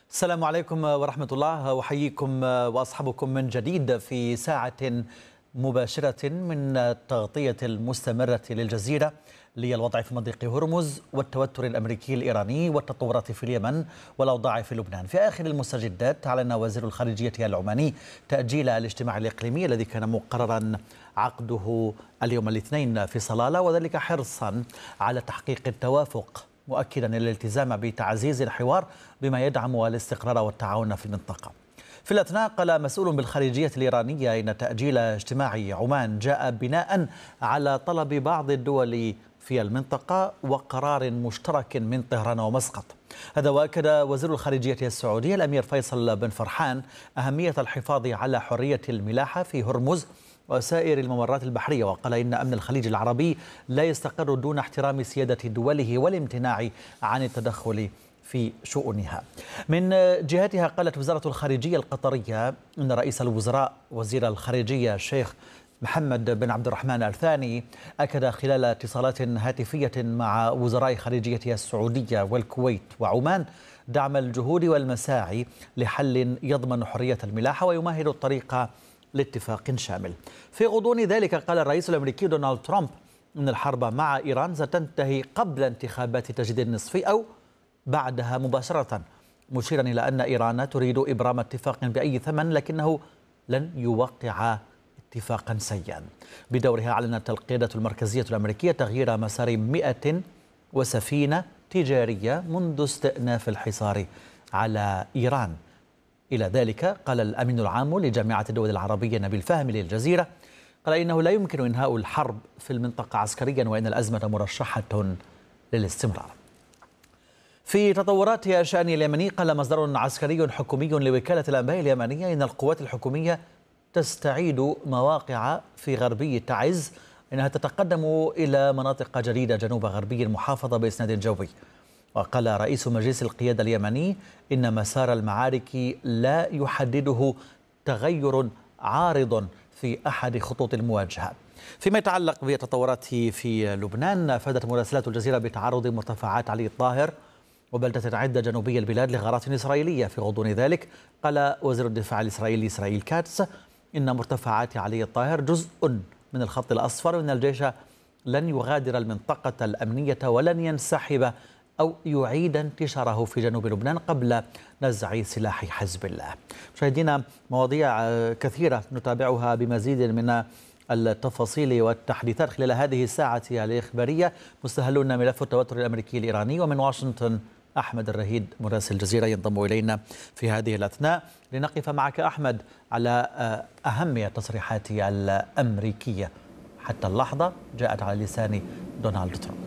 السلام عليكم ورحمة الله، أحييكم وأصحابكم من جديد في ساعة مباشرة من التغطية المستمرة للجزيرة للوضع في مضيق هرمز والتوتر الأمريكي الإيراني والتطورات في اليمن والأوضاع في لبنان. في آخر المستجدات أعلن وزير الخارجية العماني تأجيل الاجتماع الإقليمي الذي كان مقررا عقده اليوم الاثنين في صلالة، وذلك حرصا على تحقيق التوافق، مؤكدا الالتزام بتعزيز الحوار بما يدعم الاستقرار والتعاون في المنطقة. في الأثناء قال مسؤول بالخارجية الإيرانية إن تأجيل اجتماع عمان جاء بناء على طلب بعض الدول في المنطقة وقرار مشترك من طهران ومسقط. هذا وأكد وزير الخارجية السعودي الأمير فيصل بن فرحان أهمية الحفاظ على حرية الملاحة في هرمز وسائر الممرات البحرية، وقال إن أمن الخليج العربي لا يستقر دون احترام سيادة دوله والامتناع عن التدخل في شؤونها. من جهتها قالت وزارة الخارجية القطرية إن رئيس الوزراء وزير الخارجية الشيخ محمد بن عبد الرحمن الثاني أكد خلال اتصالات هاتفية مع وزراء خارجية السعودية والكويت وعمان دعم الجهود والمساعي لحل يضمن حرية الملاحة ويمهد الطريق لاتفاق شامل. في غضون ذلك قال الرئيس الأمريكي دونالد ترامب أن الحرب مع إيران ستنتهي قبل انتخابات التجديد النصفي أو بعدها مباشرة، مشيرا إلى أن إيران تريد إبرام اتفاق بأي ثمن لكنه لن يوقع اتفاقا سيئا. بدورها أعلنت القيادة المركزية الأمريكية تغيير مسار 100 وسفينة تجارية منذ استئناف الحصار على إيران. إلى ذلك قال الأمين العام لجامعة الدول العربية نبيل فهمي للجزيرة، قال إنه لا يمكن إنهاء الحرب في المنطقة عسكريا وإن الأزمة مرشحة للاستمرار. في تطورات الشأن اليمني قال مصدر عسكري حكومي لوكالة الأنباء اليمنية إن القوات الحكومية تستعيد مواقع في غربي تعز، إنها تتقدم إلى مناطق جديدة جنوب غربي المحافظة بإسناد جوي. وقال رئيس مجلس القيادة اليمني إن مسار المعارك لا يحدده تغير عارض في أحد خطوط المواجهة. فيما يتعلق بالتطورات في لبنان، أفادت مراسلات الجزيرة بتعرض مرتفعات علي الطاهر وبلدة عدة جنوبية البلاد لغارات إسرائيلية. في غضون ذلك قال وزير الدفاع الإسرائيلي إسرائيل كاتس إن مرتفعات علي الطاهر جزء من الخط الأصفر وإن الجيش لن يغادر المنطقة الأمنية ولن ينسحب أو يعيد انتشاره في جنوب لبنان قبل نزع سلاح حزب الله. مشاهدينا، مواضيع كثيرة نتابعها بمزيد من التفاصيل والتحديثات خلال هذه الساعة الإخبارية. مستهلون ملف التوتر الأمريكي الإيراني، ومن واشنطن أحمد الرهيد مراسل الجزيرة ينضم إلينا في هذه الأثناء لنقف معك أحمد على أهم التصريحات الأمريكية حتى اللحظة جاءت على لسان دونالد ترامب.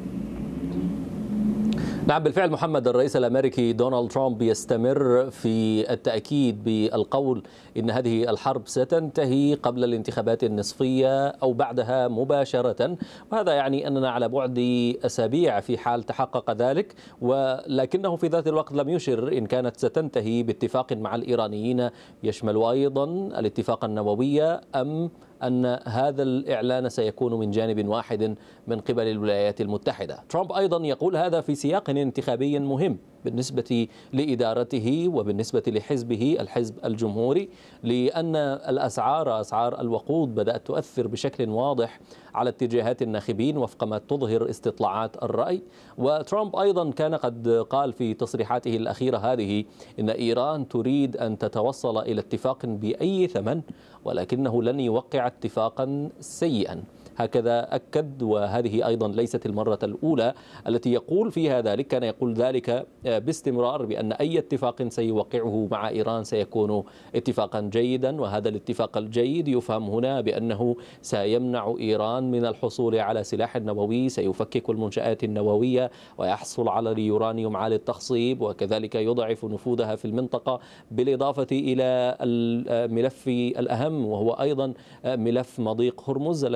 نعم بالفعل محمد، الرئيس الأمريكي دونالد ترامب يستمر في التأكيد بالقول إن هذه الحرب ستنتهي قبل الانتخابات النصفية أو بعدها مباشرة، وهذا يعني أننا على بعد أسابيع في حال تحقق ذلك، ولكنه في ذات الوقت لم يشر إن كانت ستنتهي باتفاق مع الإيرانيين يشمل أيضا الاتفاق النووي أم أن هذا الإعلان سيكون من جانب واحد من قبل الولايات المتحدة. ترامب أيضا يقول هذا في سياق انتخابي مهم بالنسبة لإدارته وبالنسبة لحزبه الحزب الجمهوري، لأن أسعار الوقود بدأت تؤثر بشكل واضح على اتجاهات الناخبين وفق ما تظهر استطلاعات الرأي. وترامب أيضا كان قد قال في تصريحاته الأخيرة هذه إن إيران تريد أن تتوصل إلى اتفاق بأي ثمن، ولكنه لن يوقع اتفاقا سيئا. هكذا أكد، وهذه أيضا ليست المرة الأولى التي يقول فيها ذلك، كان يقول ذلك باستمرار بأن أي اتفاق سيوقعه مع إيران سيكون اتفاقا جيدا، وهذا الاتفاق الجيد يفهم هنا بأنه سيمنع إيران من الحصول على سلاح نووي، سيفكك المنشآت النووية ويحصل على اليورانيوم عالي التخصيب، وكذلك يضعف نفوذها في المنطقة، بالإضافة إلى الملف الأهم وهو أيضا ملف مضيق هرمز الذي تقول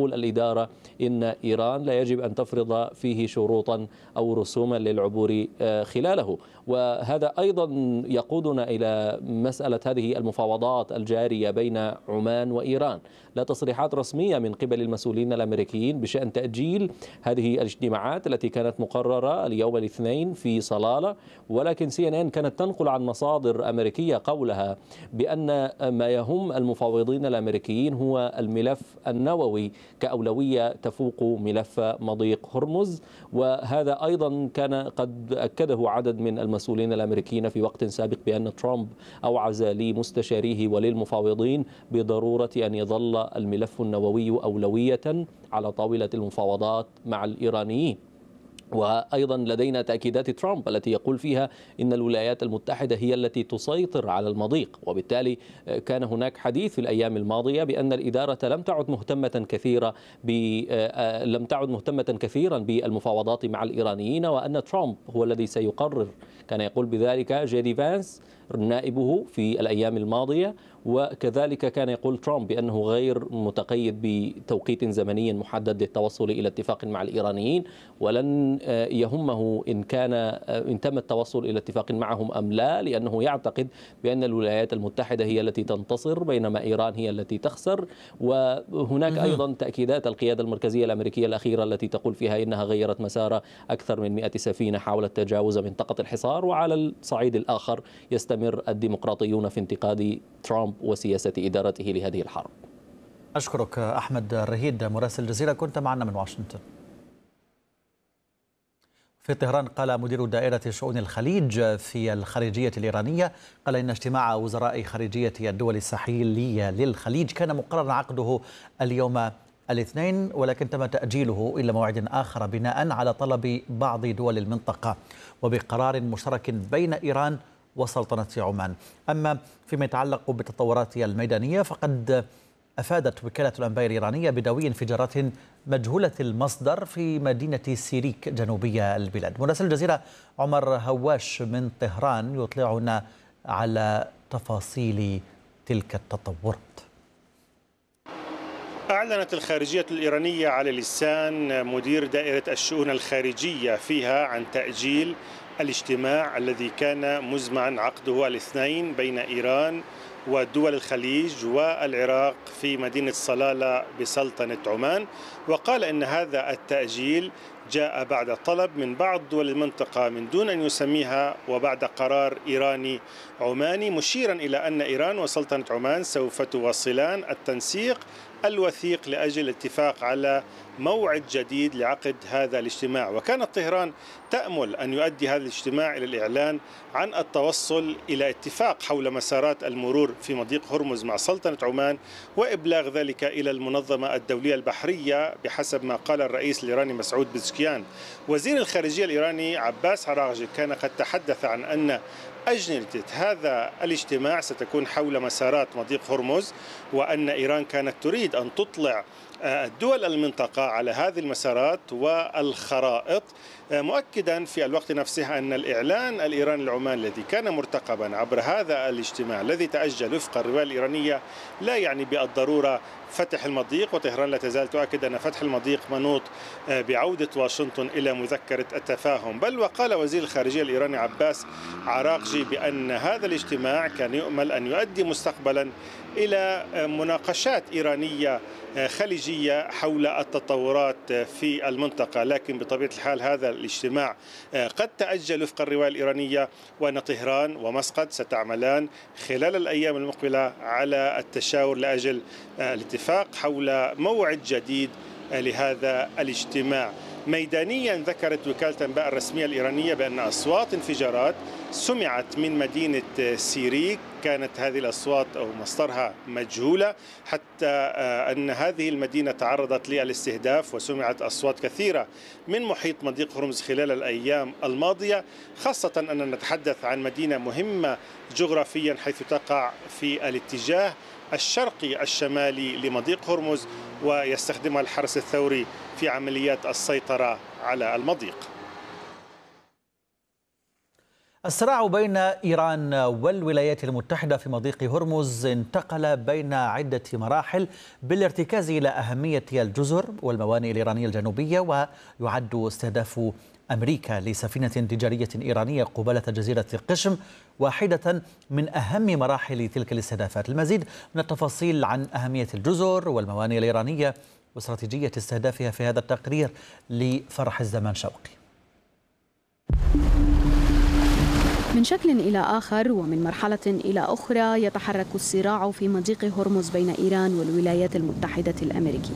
تقول الإدارة إن إيران لا يجب أن تفرض فيه شروطا أو رسوما للعبور خلاله. وهذا أيضا يقودنا إلى مسألة هذه المفاوضات الجارية بين عمان وإيران. لا تصريحات رسمية من قبل المسؤولين الأمريكيين بشأن تأجيل هذه الاجتماعات التي كانت مقررة اليوم الاثنين في صلالة، ولكن CNN كانت تنقل عن مصادر أمريكية قولها بأن ما يهم المفاوضين الأمريكيين هو الملف النووي كأولوية تفوق ملف مضيق هرمز. وهذا أيضا كان قد أكده عدد من المسؤولين الأمريكيين في وقت سابق بأن ترامب أوعز لمستشاريه وللمفاوضين بضرورة أن يظل الملف النووي أولوية على طاولة المفاوضات مع الإيرانيين. وأيضا لدينا تأكيدات ترامب التي يقول فيها إن الولايات المتحدة هي التي تسيطر على المضيق، وبالتالي كان هناك حديث في الأيام الماضية بأن الإدارة لم تعد مهتمة كثيرا بالمفاوضات مع الإيرانيين، وأن ترامب هو الذي سيقرر. كان يقول بذلك جيدي فانس نائبه في الأيام الماضية، وكذلك كان يقول ترامب بأنه غير متقيد بتوقيت زمني محدد للتوصل إلى اتفاق مع الإيرانيين، ولن يهمه إن تم التوصل إلى اتفاق معهم أم لا، لأنه يعتقد بأن الولايات المتحدة هي التي تنتصر بينما إيران هي التي تخسر. وهناك أيضا تأكيدات القيادة المركزية الأمريكية الأخيرة التي تقول فيها إنها غيرت مسار أكثر من 100 سفينة حاولت تجاوز منطقة الحصار. وعلى الصعيد الآخر يستمر الديمقراطيون في انتقاد ترامب وسياسة إدارته لهذه الحرب. أشكرك أحمد الرهيد مراسل الجزيرة، كنت معنا من واشنطن. في طهران قال مدير دائرة شؤون الخليج في الخارجية الإيرانية قال إن اجتماع وزراء خارجية الدول الساحلية للخليج كان مقرر عقده اليوم الاثنين، ولكن تم تأجيله إلى موعد آخر بناء على طلب بعض دول المنطقة وبقرار مشترك بين إيران وسلطنة عمان. أما فيما يتعلق بالتطورات الميدانية فقد أفادت وكالة الأنباء الإيرانية بدوي انفجارات مجهولة المصدر في مدينة سيريك جنوبي البلاد. مراسل الجزيرة عمر هواش من طهران يطلعنا على تفاصيل تلك التطورات. أعلنت الخارجية الإيرانية على لسان مدير دائرة الشؤون الخارجية فيها عن تأجيل الاجتماع الذي كان مزمعا عقده الاثنين بين إيران ودول الخليج والعراق في مدينة صلالة بسلطنة عمان، وقال إن هذا التأجيل جاء بعد طلب من بعض دول المنطقة من دون أن يسميها وبعد قرار إيراني عماني، مشيرا إلى أن إيران وسلطنة عمان سوف تواصلان التنسيق الوثيق لأجل الاتفاق على موعد جديد لعقد هذا الاجتماع. وكانت طهران تأمل أن يؤدي هذا الاجتماع إلى الإعلان عن التوصل إلى اتفاق حول مسارات المرور في مضيق هرمز مع سلطنة عمان وإبلاغ ذلك إلى المنظمة الدولية البحرية بحسب ما قال الرئيس الإيراني مسعود بزكيان. وزير الخارجية الإيراني عباس عراقجي كان قد تحدث عن أن أجندة هذا الاجتماع ستكون حول مسارات مضيق هرمز، وأن إيران كانت تريد أن تطلع دول المنطقة على هذه المسارات والخرائط، مؤكدا في الوقت نفسه أن الإعلان الإيراني العماني الذي كان مرتقبا عبر هذا الاجتماع الذي تأجل وفق الرواية الإيرانية لا يعني بالضرورة فتح المضيق. وطهران لا تزال تؤكد أن فتح المضيق منوط بعودة واشنطن إلى مذكرة التفاهم. بل وقال وزير الخارجية الإيراني عباس عراقجي بأن هذا الاجتماع كان يؤمل أن يؤدي مستقبلا إلى مناقشات إيرانية خليجية حول التطورات في المنطقة، لكن بطبيعة الحال هذا الاجتماع قد تأجل وفق الرواية الإيرانية، وأن طهران ومسقط ستعملان خلال الأيام المقبلة على التشاور لأجل الاتفاق حول موعد جديد لهذا الاجتماع. ميدانيا ذكرت وكالة الأنباء الرسمية الإيرانية بأن أصوات انفجارات سمعت من مدينة سيريك، كانت هذه الأصوات أو مصدرها مجهولة، حتى أن هذه المدينة تعرضت للاستهداف وسمعت أصوات كثيرة من محيط مضيق هرمز خلال الأيام الماضية، خاصة أننا نتحدث عن مدينة مهمة جغرافيا حيث تقع في الاتجاه الشرقي الشمالي لمضيق هرمز ويستخدمها الحرس الثوري في عمليات السيطرة على المضيق. الصراع بين إيران والولايات المتحدة في مضيق هرمز انتقل بين عدة مراحل بالارتكاز إلى أهمية الجزر والموانئ الإيرانية الجنوبية، ويعد استهداف أمريكا لسفينة تجارية إيرانية قبالة جزيرة قشم واحدة من أهم مراحل تلك الاستهدافات. المزيد من التفاصيل عن أهمية الجزر والموانئ الإيرانية واستراتيجية استهدافها في هذا التقرير لفرح الزمان شوقي. من شكل إلى آخر ومن مرحلة إلى أخرى يتحرك الصراع في مضيق هرمز بين إيران والولايات المتحدة الأمريكية.